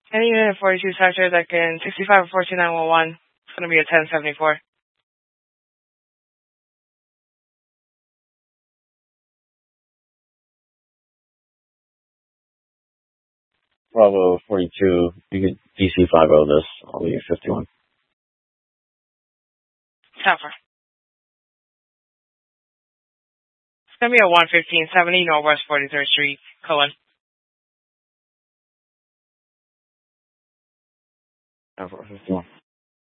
Any unit 42 sector that can 65 or 14911. It's going to be a 1074. Bravo 42, you can DC 50 this. I'll leave 51. Tougher. It's going to be a 11570 Northwest 43rd Street, Cohen. Bravo 51.